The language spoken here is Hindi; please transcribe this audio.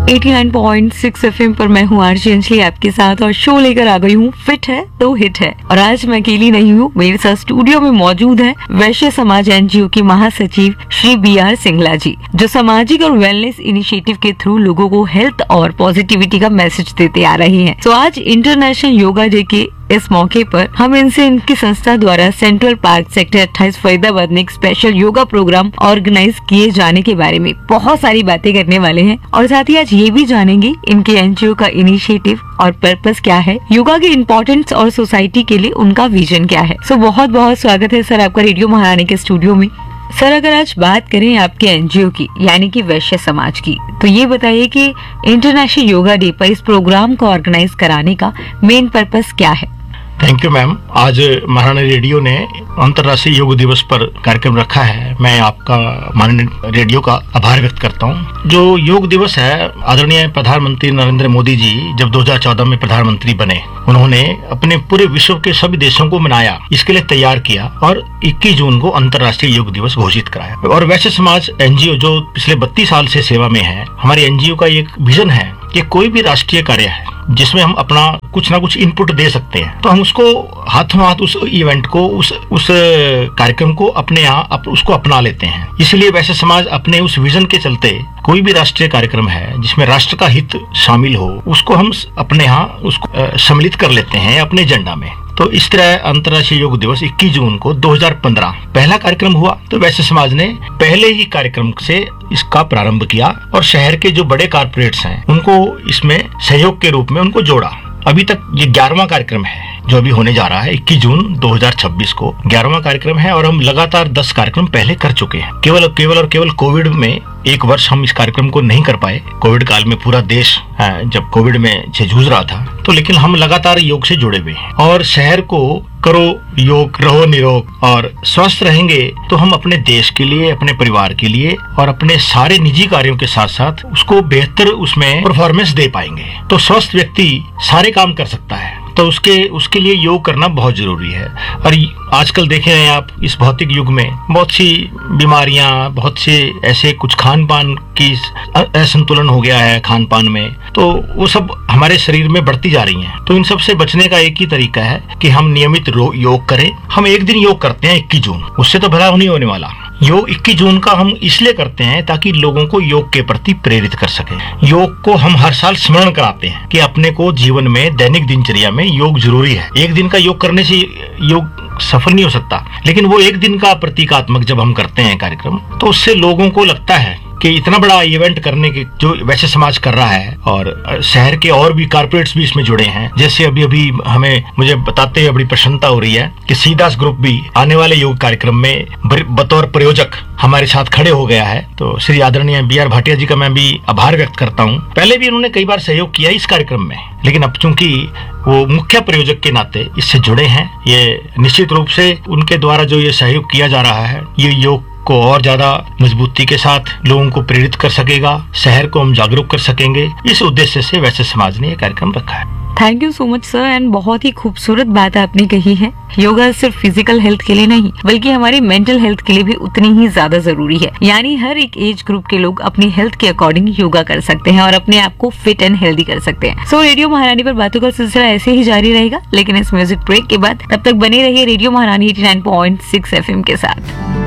89.6 एफएम पर मैं हूँ आरजे अंजलि आपके साथ और शो लेकर आ गई हूँ फिट है तो हिट है। और आज मैं अकेली नहीं हूँ, मेरे साथ स्टूडियो में मौजूद है वैश्य समाज एनजीओ की महासचिव श्री BR सिंगला जी, जो सामाजिक और वेलनेस इनिशिएटिव के थ्रू लोगों को हेल्थ और पॉजिटिविटी का मैसेज देते आ रही हैं। तो आज इंटरनेशनल योगा डे के इस मौके पर हम इनसे इनकी संस्था द्वारा सेंट्रल पार्क सेक्टर 28 फरीदाबाद में एक स्पेशल योगा प्रोग्राम ऑर्गेनाइज किए जाने के बारे में बहुत सारी बातें करने वाले हैं। और साथ ही आज ये भी जानेंगे इनके एनजीओ का इनिशिएटिव और पर्पस क्या है, योगा के इम्पोर्टेंस और सोसाइटी के लिए उनका विजन क्या है। सो बहुत बहुत स्वागत है सर आपका रेडियो महारानी के स्टूडियो में। सर, अगर आज बात करें आपके एनजीओ की यानी कि वैश्य समाज की, तो ये बताइए कि इंटरनेशनल योगा डे पर इस प्रोग्राम को ऑर्गेनाइज कराने का मेन पर्पस क्या है। Thank you ma'am. आज महारानी रेडियो ने अंतर्राष्ट्रीय योग दिवस पर कार्यक्रम रखा है। मैं आपका महारानी रेडियो का आभार व्यक्त करता हूँ। जो योग दिवस है, आदरणीय प्रधानमंत्री नरेंद्र मोदी जी जब 2014 में प्रधानमंत्री बने, उन्होंने अपने पूरे विश्व के सभी देशों को मनाया, इसके लिए तैयार किया और 21 जून को अंतर्राष्ट्रीय योग दिवस घोषित कराया। और वैश्य समाज एनजीओ जो पिछले 32 साल से सेवा में है, हमारे एनजीओ का एक विजन है कि कोई भी राष्ट्रीय कार्य है जिसमें हम अपना कुछ ना कुछ इनपुट दे सकते हैं, तो हम उसको हाथों हाथ उस इवेंट को उस कार्यक्रम को अपने यहाँ उसको अपना लेते हैं। इसलिए वैश्य समाज अपने उस विजन के चलते कोई भी राष्ट्रीय कार्यक्रम है जिसमें राष्ट्र का हित शामिल हो, उसको हम अपने यहाँ उसको सम्मिलित कर लेते हैं अपने एजेंडा में। तो इस तरह अंतर्राष्ट्रीय योग दिवस 21 जून को 2015 पहला कार्यक्रम हुआ। तो वैश्य समाज ने पहले ही कार्यक्रम से इसका प्रारंभ किया और शहर के जो बड़े कारपोरेट्स हैं उनको इसमें सहयोग के रूप में उनको जोड़ा। अभी तक ये 11वां कार्यक्रम है जो अभी होने जा रहा है। 21 जून 2026 को 11वां कार्यक्रम है और हम लगातार 10 कार्यक्रम पहले कर चुके हैं। केवल कोविड में एक वर्ष हम इस कार्यक्रम को नहीं कर पाए। कोविड काल में पूरा देश जब कोविड में से जूझ रहा था, तो लेकिन हम लगातार योग से जुड़े हुए हैं और शहर को करो योग, रहो निरोग और स्वस्थ रहेंगे तो हम अपने देश के लिए, अपने परिवार के लिए और अपने सारे निजी कार्यों के साथ साथ उसको बेहतर उसमें परफॉर्मेंस दे पाएंगे। तो स्वस्थ व्यक्ति सारे काम कर सकता है, तो उसके लिए योग करना बहुत जरूरी है। और आजकल देख रहे हैं आप, इस भौतिक युग में बहुत सी बीमारियां, बहुत से ऐसे कुछ खान पान की असंतुलन हो गया है खान पान में, तो वो सब हमारे शरीर में बढ़ती जा रही हैं। तो इन सब से बचने का एक ही तरीका है कि हम नियमित योग करें। हम एक दिन योग करते हैं 21 जून, उससे तो भला नहीं होने वाला। योग 21 जून का हम इसलिए करते हैं ताकि लोगों को योग के प्रति प्रेरित कर सके। योग को हम हर साल स्मरण कराते हैं कि अपने को जीवन में दैनिक दिनचर्या में योग जरूरी है। एक दिन का योग करने से योग सफल नहीं हो सकता, लेकिन वो एक दिन का प्रतीकात्मक जब हम करते हैं कार्यक्रम, तो उससे लोगों को लगता है कि इतना बड़ा इवेंट करने के जो वैश्य समाज कर रहा है और शहर के और भी कारपोरेट्स भी इसमें जुड़े हैं। जैसे अभी मुझे बताते हुए बड़ी प्रसन्नता हो रही है कि सीदास ग्रुप भी आने वाले योग कार्यक्रम में बतौर प्रयोजक हमारे साथ खड़े हो गया है। तो श्री आदरणीय BR भाटिया जी का मैं भी आभार व्यक्त करता हूँ। पहले भी उन्होंने कई बार सहयोग किया इस कार्यक्रम में, लेकिन अब चूंकि वो मुख्य प्रयोजक के नाते इससे जुड़े हैं, ये निश्चित रूप से उनके द्वारा जो ये सहयोग किया जा रहा है, ये योग को और ज्यादा मजबूती के साथ लोगों को प्रेरित कर सकेगा, शहर को हम जागरूक कर सकेंगे। इस उद्देश्य से वैश्य समाज ने ये कार्यक्रम रखा है। Thank you so much sir, and बहुत ही खूबसूरत बात आपने कही है। योगा सिर्फ फिजिकल हेल्थ के लिए नहीं, बल्कि हमारी मेंटल हेल्थ के लिए भी उतनी ही ज्यादा जरूरी है। यानी हर एक एज ग्रुप के लोग अपनी हेल्थ के अकॉर्डिंग योगा कर सकते हैं और अपने आप को फिट एंड हेल्दी कर सकते हैं। सो रेडियो महारानी पर बातों का सिलसिला ऐसे ही जारी रहेगा, लेकिन इस म्यूजिक ब्रेक के बाद। तब तक बने रहिए रेडियो महारानी 89.6 FM के साथ।